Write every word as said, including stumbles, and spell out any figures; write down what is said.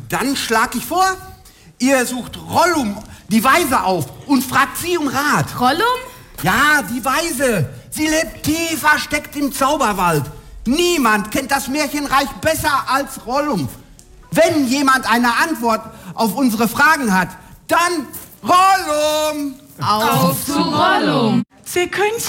Dann schlage ich vor, ihr sucht Rollum, die Weise, auf und fragt sie um Rat. Rollum? Ja, die Weise. Sie lebt tief versteckt im Zauberwald. Niemand kennt das Märchenreich besser als Rollum. Wenn jemand eine Antwort auf unsere Fragen hat, dann Rollum! Auf zu Rollum! Sie können